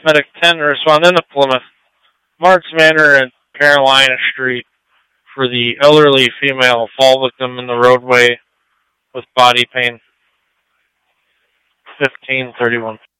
Medic 10 responding to Plymouth. Marks Manor and Carolina Street for the elderly female fall victim in the roadway with body pain. 1531.